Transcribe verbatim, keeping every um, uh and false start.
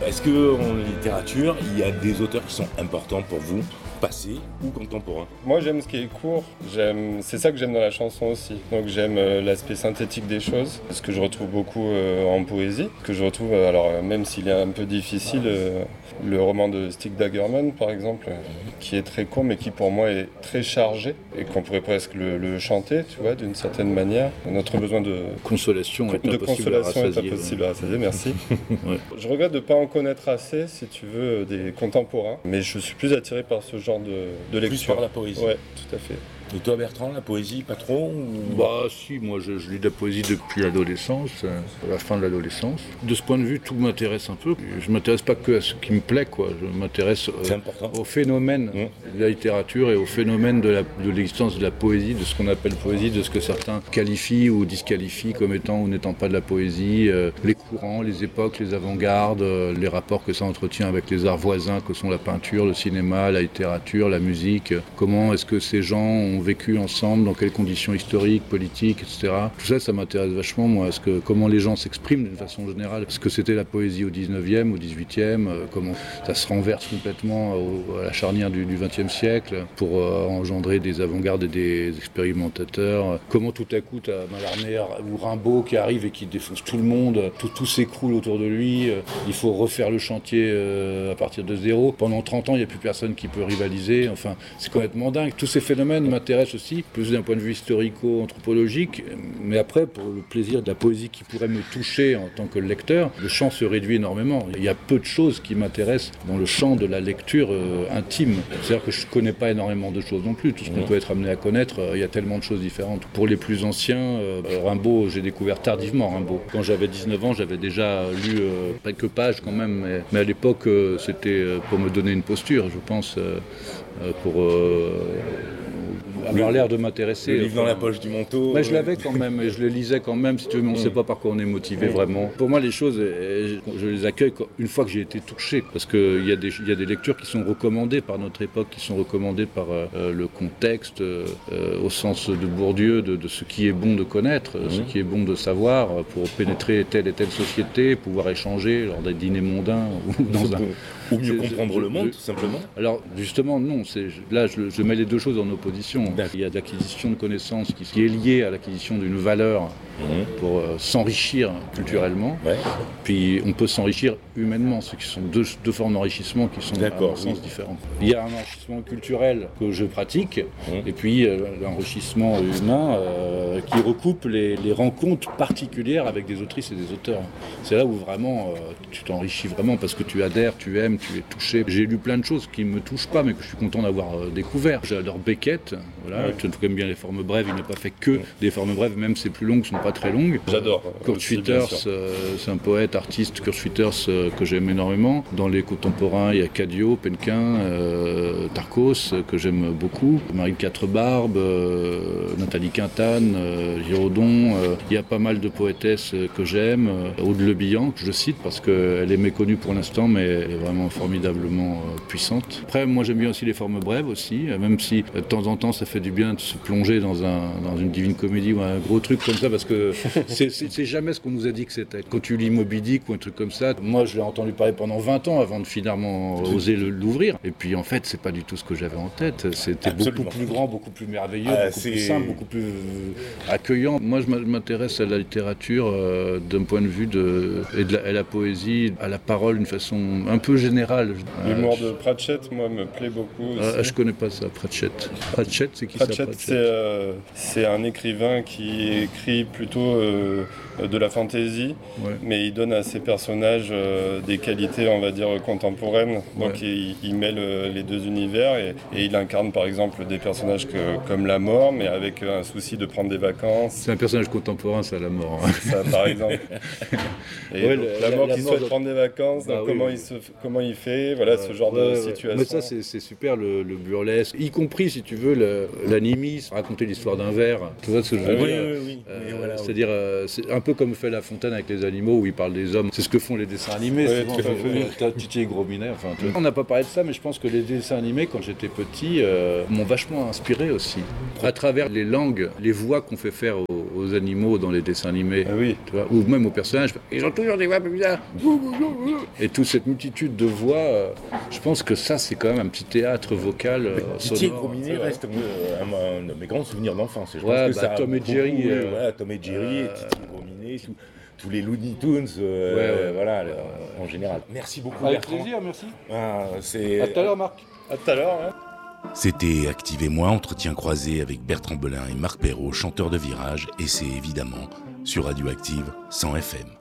Est-ce qu'en littérature, il y a des auteurs qui sont importants pour vous, passé ou contemporain? Moi j'aime ce qui est court, j'aime... c'est ça que j'aime dans la chanson aussi. Donc j'aime euh, l'aspect synthétique des choses, ce que je retrouve beaucoup euh, en poésie, que je retrouve, euh, alors euh, même s'il est un peu difficile, euh, le roman de Stig Dagerman par exemple, euh, qui est très court mais qui pour moi est très chargé et qu'on pourrait presque le, le chanter, tu vois, d'une certaine manière. Notre besoin de consolation est de impossible consolation à est rassasier. impossible à rassasier, merci. Ouais. Je regrette de ne pas en connaître assez, si tu veux, des contemporains, mais je suis plus attiré par ce genre de, de lecture. Plus par la poésie. Ouais, tout à fait. Et toi Bertrand, la poésie, pas trop ou... Bah si, moi je, je lis de la poésie depuis l'adolescence, euh, la fin de l'adolescence. De ce point de vue, tout m'intéresse un peu. Je ne m'intéresse pas que à ce qui me plaît, quoi. Je m'intéresse euh, au phénomène mmh. de la littérature et au phénomène de, la, de l'existence de la poésie, de ce qu'on appelle poésie, de ce que certains qualifient ou disqualifient comme étant ou n'étant pas de la poésie, euh, les courants, les époques, les avant-gardes, euh, les rapports que ça entretient avec les arts voisins que sont la peinture, le cinéma, la littérature, la musique. Comment est-ce que ces gens ont vécu ensemble, dans quelles conditions historiques, politiques, et cetera. Tout ça, ça m'intéresse vachement, moi, ce que, comment les gens s'expriment d'une façon générale. Ce que c'était la poésie au dix-neuvième, au dix-huitième, euh, comment ça se renverse complètement au, à la charnière du, du vingtième siècle pour euh, engendrer des avant-gardes et des expérimentateurs. Comment tout à coup, tu as Mallarmé ou Rimbaud qui arrive et qui défonce tout le monde, tout, tout s'écroule autour de lui, euh, il faut refaire le chantier euh, à partir de zéro. Pendant trente ans, il n'y a plus personne qui peut rivaliser. Enfin, c'est complètement dingue. Tous ces phénomènes m'intéressent aussi, plus d'un point de vue historico-anthropologique, mais après, pour le plaisir de la poésie qui pourrait me toucher en tant que lecteur, le champ se réduit énormément. Il y a peu de choses qui m'intéressent dans le champ de la lecture euh, intime. C'est-à-dire que je ne connais pas énormément de choses non plus. Tout ce qu'on peut être amené à connaître, euh, il y a tellement de choses différentes. Pour les plus anciens, euh, Rimbaud, j'ai découvert tardivement Rimbaud. Quand j'avais dix-neuf ans, j'avais déjà lu euh, quelques pages quand même, mais, mais à l'époque, euh, c'était euh, pour me donner une posture, je pense, euh, euh, pour... Euh, avoir l'air de m'intéresser. Le livre dans la poche du manteau. Bah, je l'avais quand même, et je le lisais quand même, si tu veux, mais on ne sait pas par quoi on est motivé vraiment. Pour moi, les choses, je les accueille une fois que j'ai été touché, parce qu'il y, y a des lectures qui sont recommandées par notre époque, qui sont recommandées par euh, le contexte, euh, au sens de Bourdieu, de, de ce qui est bon de connaître, mmh. ce qui est bon de savoir, pour pénétrer telle et telle société, pouvoir échanger lors des dîners mondains ou dans un... Ou mieux comprendre je, le monde, je, tout simplement. Alors, justement, non. C'est, là, je, je mets les deux choses en opposition. D'accord. Il y a de l'acquisition de connaissances qui, qui est liée à l'acquisition d'une valeur mmh. pour euh, s'enrichir culturellement. Ouais. Puis, on peut s'enrichir humainement. Ce qui sont deux, deux formes d'enrichissement qui sont, à mon sens, oui. différentes. Il y a un enrichissement culturel que je pratique, mmh. et puis euh, l'enrichissement humain euh, qui recoupe les, les rencontres particulières avec des autrices et des auteurs. C'est là où vraiment, euh, tu t'enrichis vraiment parce que tu adhères, tu aimes, tu es touché. J'ai lu plein de choses qui ne me touchent pas, mais que je suis content d'avoir euh, découvert. J'adore Beckett, voilà. Ouais. Tu aimes bien les formes brèves, il n'a pas fait que ouais. des formes brèves, même ses plus longues ne sont pas très longues. J'adore. Kurt Schwitters, euh, c'est un poète, artiste, Kurt Schwitters, euh, que j'aime énormément. Dans les contemporains, il y a Cadio, Penquin, euh, Tarkos, euh, que j'aime beaucoup. Marie de Quatre-Barbes, euh, Nathalie Quintane, euh, Giraudon. Euh, il y a pas mal de poétesses euh, que j'aime. Euh, Aude Le Bihan, que je cite parce qu'elle est méconnue pour l'instant, mais elle est vraiment formidablement euh, puissante. Après, moi j'aime bien aussi les formes brèves aussi, euh, même si euh, de temps en temps ça fait du bien de se plonger dans, un, dans une divine comédie ou un gros truc comme ça, parce que c'est, c'est, c'est jamais ce qu'on nous a dit que c'était. Quand tu lis Moby Dick ou un truc comme ça, moi je l'ai entendu parler pendant vingt ans avant de finalement oser le, l'ouvrir, et puis en fait c'est pas du tout ce que j'avais en tête. C'était Absolument. beaucoup plus grand, beaucoup plus merveilleux, ah, beaucoup c'est... plus simple, beaucoup plus accueillant. Moi je m'intéresse à la littérature euh, d'un point de vue de, et de la, et la poésie, à la parole d'une façon un peu générale. L'humour euh, de Pratchett, moi, me plaît beaucoup aussi. Euh, je connais pas ça, Pratchett. Pratchett, c'est qui Pratchett, ça, Pratchett c'est, euh, c'est un écrivain qui écrit plutôt euh, de la fantaisie, ouais. mais il donne à ses personnages euh, des qualités, on va dire, contemporaines. Donc ouais. il, il mêle euh, les deux univers et, et il incarne par exemple des personnages que, comme la mort, mais avec un souci de prendre des vacances. C'est un personnage contemporain, ça, la mort. Hein. Ça, par exemple. Et ouais, donc, le, la, la mort la qui mort souhaite de... prendre des vacances, bah, donc oui, comment, oui. Il se, comment il fait, voilà, ouais, ce genre ouais, de ouais. situation. Mais ça, c'est, c'est super, le, le burlesque, y compris, si tu veux, le, l'animisme, raconter l'histoire d'un verre. Tu vois ce que je veux oui, dire oui, oui. Euh, voilà, c'est-à-dire, euh, c'est un peu comme fait La Fontaine avec les animaux, où il parle des hommes. C'est ce que font les dessins animés. Ouais, souvent, Titi et Gros Minet. Enfin, on n'a pas parlé de ça, mais je pense que les dessins animés, quand j'étais petit, euh, m'ont vachement inspiré aussi. À travers les langues, les voix qu'on fait faire aux, aux animaux dans les dessins animés, ah oui. tu vois, ou même aux personnages. Ils ont toujours des voix bizarres. Et toute cette multitude de voix, euh, je pense que ça, c'est quand même un petit théâtre vocal euh, Titi sonore. Gros-Minet reste euh, un, un de mes grands souvenirs d'enfance. Je ouais, pense que bah, ça Tom et Jerry. Beaucoup, Euh, voilà, Tom et Jerry, euh, Titi Gros-Minet, tout, tous les Looney Tunes, euh, ouais, ouais, voilà, ouais, euh, en général. Merci beaucoup, Avec Bertrand. plaisir, merci. Ah, c'est... À tout à l'heure, Marc. À tout à l'heure. Hein. C'était Activez-moi, entretien croisé avec Bertrand Belin et Marc Perrault, chanteurs de Virage, et c'est évidemment sur Radioactive cent F M.